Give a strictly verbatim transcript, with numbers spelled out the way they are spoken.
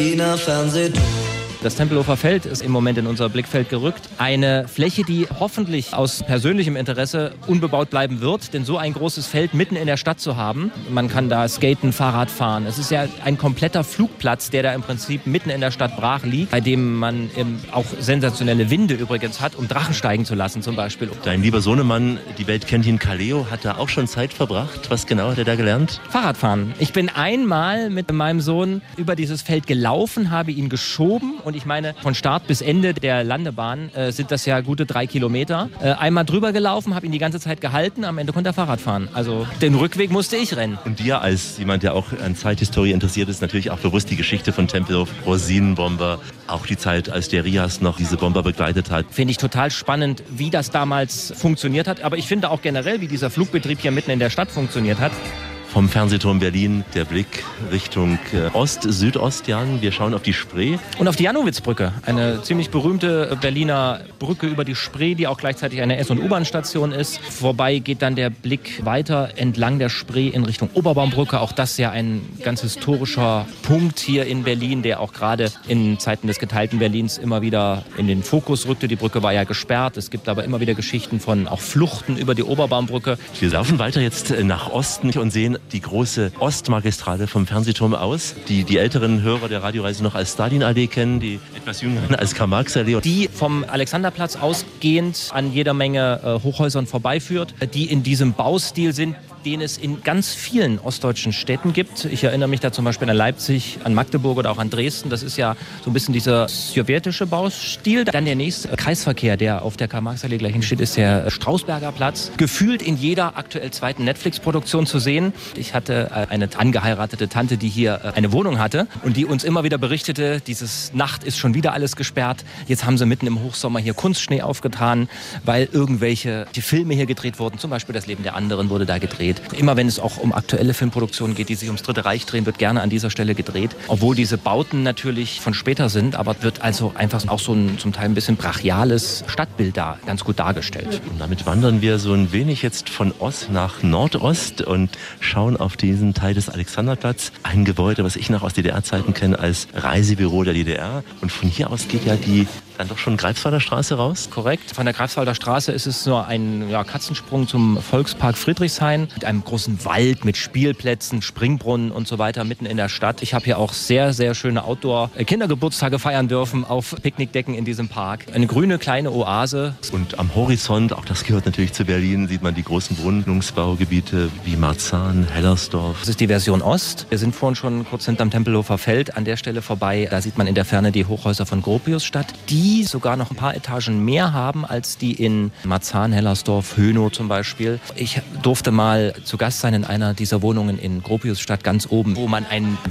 Berliner Fernsehturm. Das Tempelhofer Feld ist im Moment in unser Blickfeld gerückt. Eine Fläche, die hoffentlich aus persönlichem Interesse unbebaut bleiben wird. Denn so ein großes Feld mitten in der Stadt zu haben, man kann da skaten, Fahrrad fahren. Es ist ja ein kompletter Flugplatz, der da im Prinzip mitten in der Stadt brach liegt, bei dem man auch sensationelle Winde übrigens hat, um Drachen steigen zu lassen zum Beispiel. Dein lieber Sohnemann, die Welt kennt ihn, Kaleo, hat da auch schon Zeit verbracht. Was genau hat er da gelernt? Fahrradfahren. Ich bin einmal mit meinem Sohn über dieses Feld gelaufen, habe ihn geschoben. Und ich meine, von Start bis Ende der Landebahn äh, sind das ja gute drei Kilometer. Äh, einmal drüber gelaufen, habe ihn die ganze Zeit gehalten, am Ende konnte er Fahrrad fahren. Also den Rückweg musste ich rennen. Und dir als jemand, der auch an Zeithistorie interessiert ist, natürlich auch bewusst die Geschichte von Tempelhof, Rosinenbomber, auch die Zeit, als der Rias noch diese Bomber begleitet hat. Finde ich total spannend, wie das damals funktioniert hat. Aber ich finde auch generell, wie dieser Flugbetrieb hier mitten in der Stadt funktioniert hat. Vom Fernsehturm Berlin der Blick Richtung Ost, Südost, Jan. Wir schauen auf die Spree. Und auf die Jannowitzbrücke, eine ziemlich berühmte Berliner Brücke über die Spree, die auch gleichzeitig eine S- und U-Bahn-Station ist. Vorbei geht dann der Blick weiter entlang der Spree in Richtung Oberbaumbrücke. Auch das ja ein ganz historischer Punkt hier in Berlin, der auch gerade in Zeiten des geteilten Berlins immer wieder in den Fokus rückte. Die Brücke war ja gesperrt. Es gibt aber immer wieder Geschichten von auch Fluchten über die Oberbaumbrücke. Wir laufen weiter jetzt nach Osten und sehen die große Ostmagistrale vom Fernsehturm aus, die die älteren Hörer der Radioreise noch als Stalin-Allee kennen, die etwas jüngeren als Karl-Marx-Allee. Die vom Alexanderplatz ausgehend an jeder Menge äh, Hochhäusern vorbeiführt, die in diesem Baustil sind, den es in ganz vielen ostdeutschen Städten gibt. Ich erinnere mich da zum Beispiel an Leipzig, an Magdeburg oder auch an Dresden. Das ist ja so ein bisschen dieser sowjetische Baustil. Dann der nächste Kreisverkehr, der auf der Karl-Marx-Allee gleich hinsteht, ist der Strausberger Platz. Gefühlt in jeder aktuell zweiten Netflix-Produktion zu sehen. Ich hatte eine angeheiratete Tante, die hier eine Wohnung hatte und die uns immer wieder berichtete, dieses Nacht ist schon wieder alles gesperrt. Jetzt haben sie mitten im Hochsommer hier Kunstschnee aufgetan, weil irgendwelche die Filme hier gedreht wurden. Zum Beispiel Das Leben der anderen wurde da gedreht. Immer wenn es auch um aktuelle Filmproduktionen geht, die sich ums Dritte Reich drehen, wird gerne an dieser Stelle gedreht. Obwohl diese Bauten natürlich von später sind, aber wird also einfach auch so ein zum Teil ein bisschen brachiales Stadtbild da ganz gut dargestellt. Und damit wandern wir so ein wenig jetzt von Ost nach Nordost und schauen auf diesen Teil des Alexanderplatz. Ein Gebäude, was ich noch aus D D R-Zeiten kenne als Reisebüro der D D R. Und von hier aus geht ja die dann doch schon Greifswalder Straße raus? Korrekt. Von der Greifswalder Straße ist es nur ein ja, Katzensprung zum Volkspark Friedrichshain mit einem großen Wald, mit Spielplätzen, Springbrunnen und so weiter mitten in der Stadt. Ich habe hier auch sehr, sehr schöne Outdoor-Kindergeburtstage feiern dürfen auf Picknickdecken in diesem Park. Eine grüne kleine Oase. Und am Horizont, auch das gehört natürlich zu Berlin, sieht man die großen Wohnungsbaugebiete wie Marzahn, Hellersdorf. Das ist die Version Ost. Wir sind vorhin schon kurz hinterm Tempelhofer Feld an der Stelle vorbei. Da sieht man in der Ferne die Hochhäuser von Gropiusstadt, die sogar noch ein paar Etagen mehr haben als die in Marzahn, Hellersdorf, Hönow zum Beispiel. Ich durfte mal zu Gast sein in einer dieser Wohnungen in Gropiusstadt ganz oben, wo man einen